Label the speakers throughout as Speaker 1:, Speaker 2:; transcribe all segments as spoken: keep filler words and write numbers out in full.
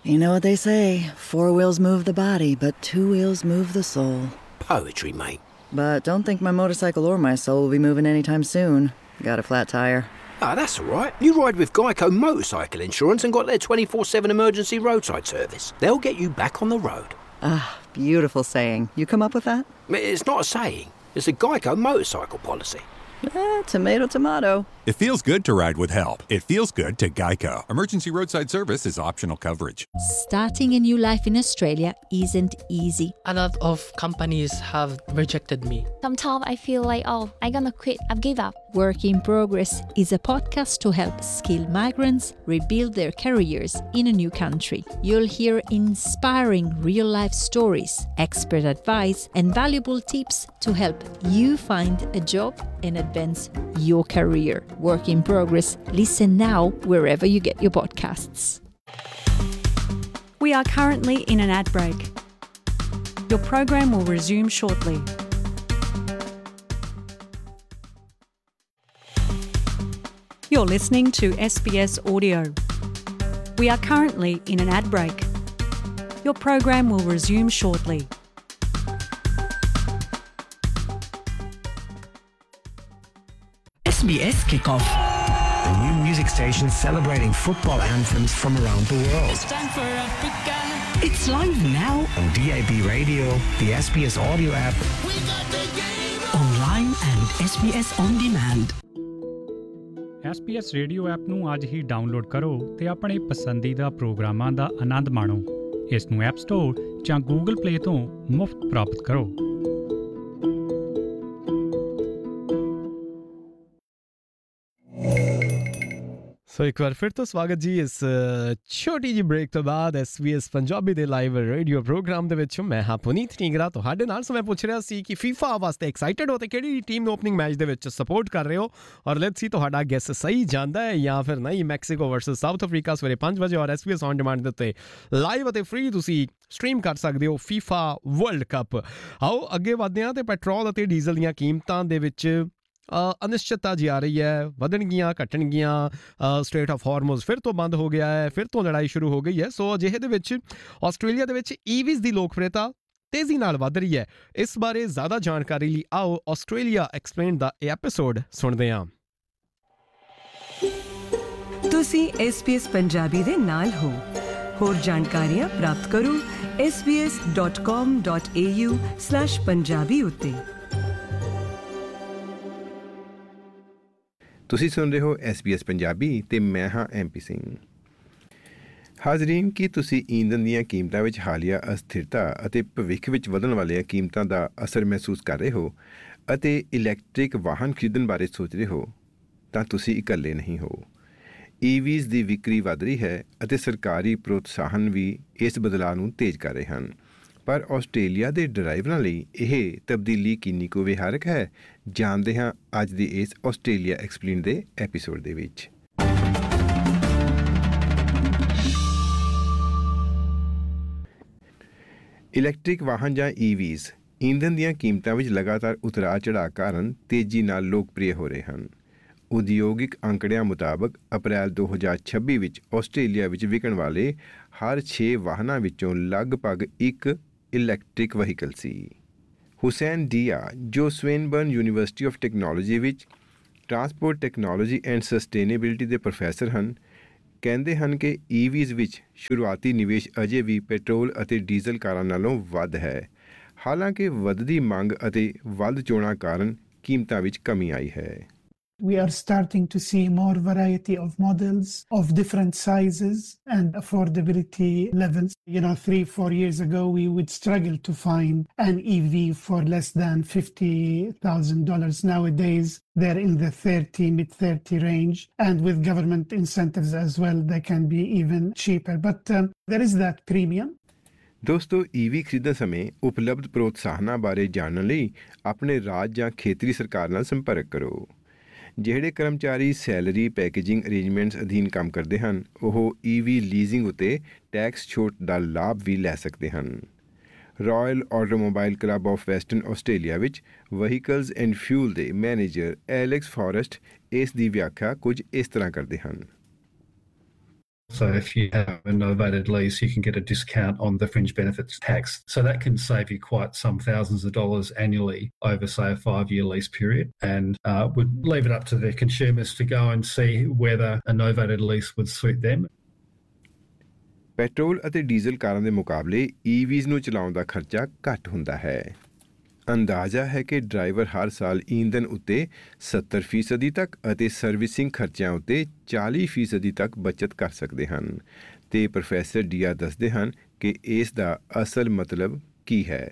Speaker 1: You know what they say, four wheels move the body, but two wheels move the soul.
Speaker 2: Poetry, mate.
Speaker 1: But don't think my motorcycle or my soul will be moving anytime soon. Got a flat tire.
Speaker 2: Ah, that's all right. You ride with Geico Motorcycle Insurance and got their twenty-four seven emergency roadside service. They'll get you back on the road.
Speaker 1: Ah, beautiful saying. You come up with that?
Speaker 2: It's not a saying. It's a Geico motorcycle policy.
Speaker 1: Eh, tomato, tomato.
Speaker 3: It feels good to ride with help. It feels good to Geico. Emergency roadside service is optional coverage.
Speaker 4: Starting a new life in Australia isn't easy.
Speaker 5: A lot of companies have rejected me.
Speaker 6: Sometimes I feel like, oh, I'm gonna quit, I've give up.
Speaker 4: Work in Progress is a podcast to help skilled migrants rebuild their careers in a new country. You'll hear inspiring real-life stories, expert advice, and valuable tips to help you find a job and advance your career. Work in Progress. Listen now wherever you get your podcasts.
Speaker 7: We are currently in an ad break. Your program will resume shortly. You're listening to S B S Audio. We are currently in an ad break. Your program will resume shortly.
Speaker 8: S B S Kickoff, a new music station celebrating football anthems from around the world.
Speaker 9: It's time for Africa.
Speaker 8: It's live now on D A B Radio, the S B S Audio app,
Speaker 9: We got the game.
Speaker 8: online and S B S On Demand.
Speaker 10: S P S radio app ਨੂੰ ਅੱਜ ਹੀ download ਕਰੋ ਤੇ ਆਪਣੇ ਪਸੰਦੀਦਾ ਪ੍ਰੋਗਰਾਮਾਂ ਦਾ ਆਨੰਦ ਮਾਣੋ। ਇਸ ਨੂੰ app store ਜਾਂ ਗੂਗਲ ਪਲੇ ਤੋਂ ਮੁਫਤ ਪ੍ਰਾਪਤ ਕਰੋ।
Speaker 11: ਸੋ ਇੱਕ ਵਾਰ ਫਿਰ ਤੋਂ ਸਵਾਗਤ ਜੀ ਇਸ ਛੋਟੀ ਜਿਹੀ ਬ੍ਰੇਕ ਤੋਂ ਬਾਅਦ ਐਸ ਬੀ ਐਸ ਪੰਜਾਬੀ ਦੇ ਲਾਈਵ ਰੇਡੀਓ ਪ੍ਰੋਗਰਾਮ ਦੇ ਵਿੱਚ ਮੈਂ ਹਾਂ ਪੁਨੀਤ ਢੀਂਗਰਾ ਤੁਹਾਡੇ ਨਾਲ। ਸੋ ਮੈਂ ਪੁੱਛ ਰਿਹਾ ਸੀ ਕਿ ਫੀਫਾ ਵਾਸਤੇ ਐਕਸਾਈਟਡ ਹੋ ਤੇ ਕਿਹੜੀ ਟੀਮ ਨੂੰ ਓਪਨਿੰਗ ਮੈਚ ਦੇ ਵਿੱਚ ਸਪੋਰਟ ਕਰ ਰਹੇ ਹੋ ਔਰ ਲੈਟਸ ਸੀ ਤੁਹਾਡਾ ਗੈਸ ਸਹੀ ਜਾਂਦਾ ਹੈ ਜਾਂ ਫਿਰ ਨਹੀਂ। ਮੈਕਸੀਕੋ ਵਰਸਸ ਸਾਊਥ ਅਫਰੀਕਾ ਸਵੇਰੇ ਪੰਜ ਵਜੇ ਔਰ S B S on demand ਦੇ ਉੱਤੇ ਲਾਈਵ ਅਤੇ ਫ੍ਰੀ ਤੁਸੀਂ ਸਟਰੀਮ ਕਰ ਸਕਦੇ ਹੋ ਫੀਫਾ ਵਰਲਡ ਕੱਪ। ਆਓ ਅੱਗੇ ਵਧਦੇ ਹਾਂ ਤੇ ਪੈਟਰੋਲ ਅਤੇ ਡੀਜ਼ਲ ਦੀਆਂ ਕੀਮਤਾਂ ਦੇ ਵਿੱਚ ਅਨਿਸ਼ਚਿਤਤਾ ਜੀ ਆ ਰਹੀ ਹੈ, ਵਧਣਗੀਆਂ ਘਟਣਗੀਆਂ। ਸਟ੍ਰੇਟ ਆਫ ਹਾਰਮੋਜ਼ ਫਿਰ ਤੋਂ ਬੰਦ ਹੋ ਗਿਆ ਹੈ, ਫਿਰ ਤੋਂ ਲੜਾਈ ਸ਼ੁਰੂ ਹੋ ਗਈ ਹੈ। ਸੋ ਅਜਿਹੇ ਦੇ ਵਿੱਚ ਆਸਟ੍ਰੇਲੀਆ ਦੇ ਵਿੱਚ ਈਵੀਜ਼ ਦੀ ਲੋਕਪ੍ਰਿਅਤਾ ਤੇਜ਼ੀ ਨਾਲ ਵੱਧ ਰਹੀ ਹੈ। ਇਸ ਬਾਰੇ ਜ਼ਿਆਦਾ ਜਾਣਕਾਰੀ ਲਈ ਆਓ ਆਸਟ੍ਰੇਲੀਆ ਐਕਸਪਲੇਨਡ ਦਾ ਇਹ ਐਪੀਸੋਡ ਸੁਣਦੇ ਹਾਂ।
Speaker 12: ਤੁਸੀਂ ਐਸ ਬੀ ਐਸ ਪੰਜਾਬੀ ਦੇ ਨਾਲ ਹੋ। ਹੋਰ ਜਾਣਕਾਰੀਆਂ ਪ੍ਰਾਪਤ ਕਰੋ S B S dot com dot A you slash Punjabi ਉੱਤੇ।
Speaker 13: ਤੁਸੀਂ ਸੁਣ ਰਹੇ ਹੋ ਐਸ ਬੀ ਐਸ ਪੰਜਾਬੀ ਤੇ ਮੈਂ ਹਾਂ ਐਮ ਪੀ ਸਿੰਘ। ਹਾਜ਼ਰੀਨ, ਕੀ ਤੁਸੀਂ ਈਂਧਨ ਦੀਆਂ ਕੀਮਤਾਂ ਵਿੱਚ ਹਾਲੀਆ ਅਸਥਿਰਤਾ ਅਤੇ ਭਵਿੱਖ ਵਿੱਚ ਵਧਣ ਵਾਲੀਆਂ ਕੀਮਤਾਂ ਦਾ ਅਸਰ ਮਹਿਸੂਸ ਕਰ ਰਹੇ ਹੋ ਅਤੇ ਇਲੈਕਟ੍ਰਿਕ ਵਾਹਨ ਖਰੀਦਣ ਬਾਰੇ ਸੋਚ ਰਹੇ ਹੋ? ਤਾਂ ਤੁਸੀਂ ਇਕੱਲੇ ਨਹੀਂ ਹੋ। ਈਵੀਜ਼ ਦੀ ਵਿਕਰੀ ਵਧ ਰਹੀ ਹੈ ਅਤੇ ਸਰਕਾਰੀ ਪ੍ਰੋਤਸਾਹਨ ਵੀ ਇਸ ਬਦਲਾਅ ਨੂੰ ਤੇਜ਼ ਕਰ ਰਹੇ ਹਨ। ਪਰ ਆਸਟ੍ਰੇਲੀਆ ਦੇ ਡਰਾਈਵਰਾਂ ਲਈ ਇਹ ਤਬਦੀਲੀ ਕਿੰਨੀ ਕੁ ਵਿਹਾਰਕ ਹੈ, ਜਾਣਦੇ ਹਾਂ ਅੱਜ ਦੀ ਇਸ ਆਸਟ੍ਰੇਲੀਆ ਐਕਸਪਲੇਨਡ ਦੇ ਐਪੀਸੋਡ ਦੇ ਵਿੱਚ। ਇਲੈਕਟ੍ਰਿਕ ਵਾਹਨ ਜਾਂ ਈਵੀਜ਼ ਈਂਧਨ ਦੀਆਂ ਕੀਮਤਾਂ ਵਿੱਚ ਲਗਾਤਾਰ ਉਤਰਾਅ ਚੜ੍ਹਾਅ ਕਾਰਨ ਤੇਜ਼ੀ ਨਾਲ ਲੋਕਪ੍ਰਿਯ ਹੋ ਰਹੇ ਹਨ। ਉਦਯੋਗਿਕ ਅੰਕੜਿਆਂ ਮੁਤਾਬਕ ਅਪ੍ਰੈਲ ਦੋ ਹਜ਼ਾਰ ਛੱਬੀ ਵਿੱਚ ਆਸਟ੍ਰੇਲੀਆ ਵਿੱਚ ਵਿਕਣ ਵਾਲੇ ਹਰ ਛੇ ਵਾਹਨਾਂ ਵਿੱਚੋਂ ਲਗਭਗ ਇੱਕ ਇਲੈਕਟ੍ਰਿਕ ਵਹੀਕਲ ਸੀ। ਹੁਸੈਨ ਡੀਆ, ਜੋ ਸਵੇਨਬਰਨ ਯੂਨੀਵਰਸਿਟੀ ਆਫ ਟੈਕਨੋਲੋਜੀ ਵਿੱਚ ਟਰਾਂਸਪੋਰਟ ਟੈਕਨੋਲੋਜੀ ਐਂਡ ਸਸਟੇਨੇਬਿਲਿਟੀ ਦੇ ਪ੍ਰੋਫੈਸਰ ਹਨ, ਕਹਿੰਦੇ ਹਨ ਕਿ ਈਵੀਜ਼ ਵਿੱਚ ਸ਼ੁਰੂਆਤੀ ਨਿਵੇਸ਼ ਅਜੇ ਵੀ ਪੈਟਰੋਲ ਅਤੇ ਡੀਜ਼ਲ ਕਾਰਾਂ ਨਾਲੋਂ ਵੱਧ ਹੈ। ਹਾਲਾਂਕਿ ਵੱਧਦੀ ਮੰਗ ਅਤੇ ਵੱਧ ਚੋਣਾਂ ਕਾਰਨ ਕੀਮਤਾਂ ਵਿੱਚ ਕਮੀ ਆਈ ਹੈ।
Speaker 14: We are starting to see more variety of models of different sizes and affordability levels. You know, three, four years ago, we would struggle to find an E V for less than fifty thousand dollars. Nowadays, they're in the thirty, mid thirty range. And with government incentives as well, they can be even cheaper. But um, there is that premium.
Speaker 13: ਦੋਸਤੋ, EV ਖਰੀਦਣ ਸਮੇਂ ਉਪਲਬਧ ਪ੍ਰੋਤਸਾਹਨਾਂ ਬਾਰੇ ਜਾਣਨ ਲਈ ਆਪਣੇ ਰਾਜ ਜਾਂ ਖੇਤਰੀ ਸਰਕਾਰ ਨਾਲ ਸੰਪਰਕ ਕਰੋ। ਜਿਹੜੇ ਕਰਮਚਾਰੀ ਸੈਲਰੀ ਪੈਕੇਜਿੰਗ ਅਰੇਂਜਮੈਂਟਸ ਅਧੀਨ ਕੰਮ ਕਰਦੇ ਹਨ, ਉਹ ਈਵੀ ਲੀਜ਼ਿੰਗ ਉੱਤੇ ਟੈਕਸ ਛੋਟ ਦਾ ਲਾਭ ਵੀ ਲੈ ਸਕਦੇ ਹਨ। Royal automobile club of western Australia ਵਿੱਚ ਵਹੀਕਲਸ ਐਂਡ ਫਿਊਲ ਦੇ ਮੈਨੇਜਰ ਐਲੈਕਸ ਫੋਰੈਸਟ ਇਸ ਦੀ ਵਿਆਖਿਆ ਕੁਝ ਇਸ ਤਰ੍ਹਾਂ ਕਰਦੇ ਹਨ।
Speaker 15: So if you have a novated lease, you can get a discount on the fringe benefits tax. So that can save you quite some thousands of dollars annually over, say, a five-year lease period. And uh, would leave it up to the consumers to go and see whether a novated lease would suit them.
Speaker 13: Petrol ਅਤੇ diesel ਕਾਰਾਂ ਦੇ ਮੁਕਾਬਲੇ E Vs ਨੂੰ ਚਲਾਉਣ ਦਾ ਖਰਚਾ ਘੱਟ ਹੁੰਦਾ ਹੈ। ਅੰਦਾਜ਼ਾ ਹੈ ਕਿ ਡਰਾਈਵਰ ਹਰ ਸਾਲ ਈਂਧਨ ਉੱਤੇ ਸੱਤਰ ਫੀਸਦੀ ਤੱਕ ਅਤੇ ਸਰਵਿਸਿੰਗ ਖਰਚਿਆਂ ਉੱਤੇ ਚਾਲੀ ਫੀਸਦੀ ਤੱਕ ਬਚਤ ਕਰ ਸਕਦੇ ਹਨ ਤੇ ਪ੍ਰੋਫੈਸਰ ਡੀਆ ਦੱਸਦੇ ਹਨ ਕਿ ਇਸ ਦਾ ਅਸਲ ਮਤਲਬ ਕੀ ਹੈ।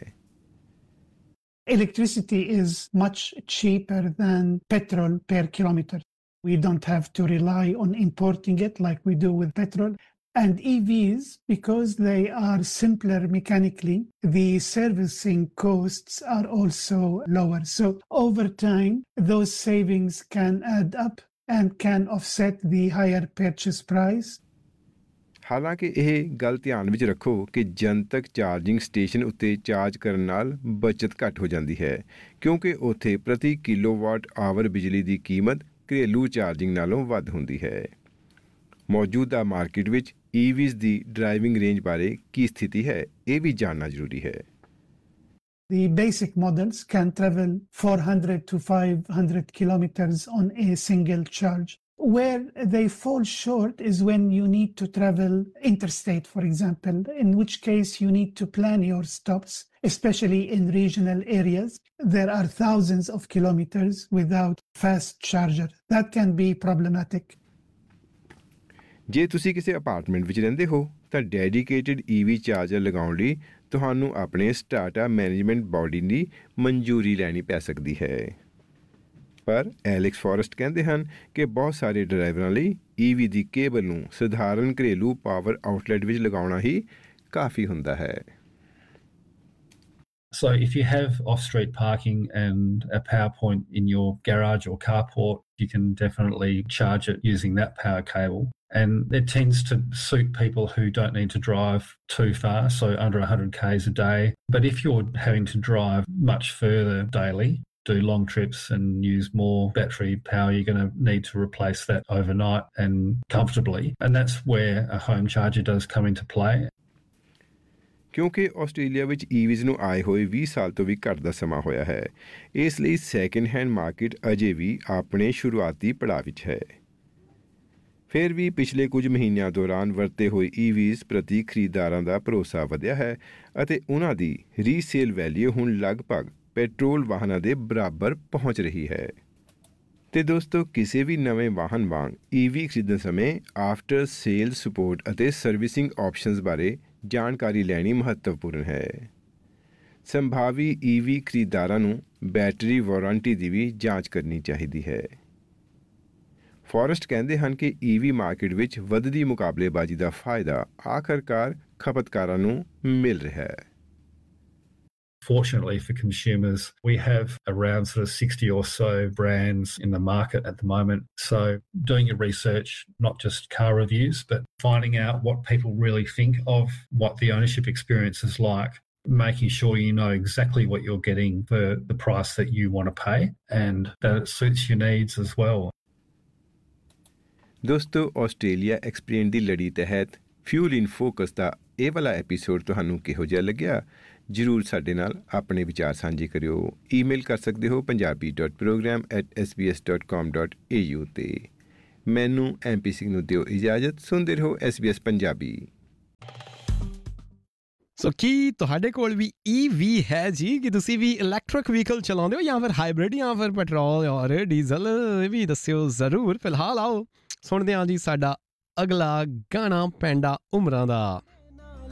Speaker 14: Electricity is much cheaper than petrol per kilometer. We don't have to rely on importing it like we do with petrol. And E Vs, because they are simpler mechanically, the servicing costs are also lower. So over time, those savings can add up and can offset the higher purchase price.
Speaker 13: ਹਾਲਾਂਕਿ ਇਹ ਗੱਲ ਧਿਆਨ ਵਿੱਚ ਰੱਖੋ ਕਿ ਜਨਤਕ charging station ਉੱਤੇ charge ਕਰਨ ਨਾਲ ਬਚਤ ਘੱਟ ਹੋ ਜਾਂਦੀ ਹੈ ਕਿਉਂਕਿ ਉੱਥੇ ਪ੍ਰਤੀ ਕਿਲੋਵਾਟ ਆਵਰ ਬਿਜਲੀ ਦੀ ਕੀਮਤ ਘਰੇਲੂ ਚਾਰਜਿੰਗ ਨਾਲੋਂ ਵੱਧ ਹੁੰਦੀ ਹੈ। ਮੌਜੂਦਾ ਮਾਰਕੀਟ ਵਿੱਚ E Vs ਦੀ ਡਰਾਈਵਿੰਗ ਰੇਂਜ ਬਾਰੇ ਕੀ ਸਥਿਤੀ ਹੈ ਇਹ ਵੀ ਜਾਣਨਾ ਜ਼ਰੂਰੀ ਹੈ।
Speaker 14: The basic models can travel four hundred to five hundred kilometers on a single charge. Where they fall short is when you need to travel interstate, for example, in which case you need to plan your stops, especially in regional areas. There are thousands of kilometers without fast charger. That can be problematic.
Speaker 13: ਜੇ ਤੁਸੀਂ ਕਿਸੇ apartment ਵਿੱਚ ਰਹਿੰਦੇ ਹੋ ਤਾਂ dedicated E V charger ਲਗਾਉਣ ਲਈ ਤੁਹਾਨੂੰ ਆਪਣੇ ਸਟਾਟਾ ਮੈਨੇਜਮੈਂਟ ਬਾਡੀ ਦੀ ਮਨਜ਼ੂਰੀ ਲੈਣੀ ਪੈ ਸਕਦੀ ਹੈ। ਪਰ ਐਲੈਕਸ ਫੋਰੈਸਟ ਕਹਿੰਦੇ ਹਨ ਕਿ ਬਹੁਤ ਸਾਰੇ ਡਰਾਈਵਰਾਂ ਲਈ E V ਦੀ ਕੇਬਲ ਨੂੰ ਸਧਾਰਨ ਘਰੇਲੂ ਪਾਵਰ ਆਊਟਲੈਟ ਵਿੱਚ ਲਗਾਉਣਾ ਹੀ ਕਾਫੀ ਹੁੰਦਾ ਹੈ।
Speaker 15: So if you have off-street parking and a power point in your garage or carport, you can definitely charge it using that power cable. And it tends to suit people who don't need to drive too far, so under one hundred kays a day. But if you're having to drive much further daily, do long trips and use more battery power, you're going to need to replace that overnight and comfortably. And that's where a home charger does come into play.
Speaker 13: ਕਿਉਂਕਿ Australia ਵਿੱਚ E Vs ਨੂੰ ਆਏ ਹੋਏ ਵੀਹ ਸਾਲ ਤੋਂ ਵੀ ਘੱਟ ਦਾ ਸਮਾਂ ਹੋਇਆ ਹੈ, ਇਸ ਲਈ ਸੈਕਿੰਡ ਹੈਂਡ ਮਾਰਕੀਟ ਅਜੇ ਵੀ ਆਪਣੇ ਸ਼ੁਰੂਆਤੀ ਪੜਾਅ ਵਿੱਚ ਹੈ। ਫਿਰ ਵੀ ਪਿਛਲੇ ਕੁਝ ਮਹੀਨਿਆਂ ਦੌਰਾਨ ਵਰਤੇ ਹੋਏ E Vs ਪ੍ਰਤੀ ਖਰੀਦਦਾਰਾਂ ਦਾ ਭਰੋਸਾ ਵਧਿਆ ਹੈ ਅਤੇ ਉਹਨਾਂ ਦੀ ਰੀਸੇਲ ਵੈਲਿਊ ਹੁਣ ਲਗਭਗ ਪੈਟਰੋਲ ਵਾਹਨਾਂ ਦੇ ਬਰਾਬਰ ਪਹੁੰਚ ਰਹੀ ਹੈ। ਤੇ ਦੋਸਤੋ ਕਿਸੇ ਵੀ ਨਵੇਂ ਵਾਹਨ ਵਾਂਗ E V ਖਰੀਦਣ ਸਮੇਂ ਆਫਟਰ ਸੇਲ ਸਪੋਰਟ ਅਤੇ ਸਰਵਿਸਿੰਗ ਆਪਸ਼ਨਸ ਬਾਰੇ ਜਾਣਕਾਰੀ ਲੈਣੀ ਮਹੱਤਵਪੂਰਨ ਹੈ। ਸੰਭਾਵੀ E V ਖਰੀਦਦਾਰਾਂ ਨੂੰ ਬੈਟਰੀ ਵਾਰੰਟੀ ਦੀ ਵੀ ਜਾਂਚ ਕਰਨੀ ਚਾਹੀਦੀ ਹੈ। ਫੋਰੈਸਟ ਕਹਿੰਦੇ ਹਨ ਕਿ E V ਮਾਰਕੀਟ ਵਿੱਚ ਵੱਧਦੀ ਮੁਕਾਬਲੇਬਾਜ਼ੀ ਦਾ ਫਾਇਦਾ ਆਖਰਕਾਰ ਖਪਤਕਾਰਾਂ ਨੂੰ ਮਿਲ ਰਿਹਾ ਹੈ।
Speaker 15: Fortunately for consumers, we have around sort of sixty or so brands in the market at the moment. So doing your research, not just car reviews, but finding out what people really think of what the ownership experience is like, making sure you know exactly what you're getting for the price that you want to pay and that it suits your needs as well.
Speaker 13: ਦੋਸਤੋ Australia explain ਦੀ ਲੜੀ ਤਹਿਤ fuel ਇਨ focus ਦਾ ਇਹ ਵਾਲਾ episode ਤੁਹਾਨੂੰ ਕਿਹੋ ਜਿਹਾ ਲੱਗਿਆ ਜ਼ਰੂਰ ਸਾਡੇ ਨਾਲ ਆਪਣੇ ਵਿਚਾਰ ਸਾਂਝੇ ਕਰਿਓ। ਈਮੇਲ ਕਰ ਸਕਦੇ ਹੋ Punjabi dot programme at S B S dot ਕਾਮ ਡੋਟ ਏ ਯੂ 'ਤੇ। ਮੈਨੂੰ ਐਮ ਪੀ ਸਿੰਘ ਨੂੰ ਦਿਓ ਇਜਾਜ਼ਤ। ਸੁਣਦੇ ਰਹੋ ਐਸ ਬੀ ਐਸ ਪੰਜਾਬੀ।
Speaker 11: ਸੋ ਕੀ ਤੁਹਾਡੇ ਕੋਲ ਵੀ E V ਹੈ ਜੀ ਕਿ ਤੁਸੀਂ ਵੀ ਇਲੈਕਟ੍ਰਿਕ ਵਹੀਕਲ ਚਲਾਉਂਦੇ ਹੋ ਜਾਂ ਫਿਰ ਹਾਈਬ੍ਰਿਡ ਜਾਂ ਫਿਰ ਪੈਟਰੋਲ ਔਰ ਡੀਜ਼ਲ? ਇਹ ਵੀ ਦੱਸਿਓ ਜ਼ਰੂਰ। ਫਿਲਹਾਲ ਆਓ ਸੁਣਦੇ ਹਾਂ ਜੀ ਸਾਡਾ ਅਗਲਾ ਗਾਣਾ ਪੈਂਡਾ ਉਮਰਾਂ ਦਾ।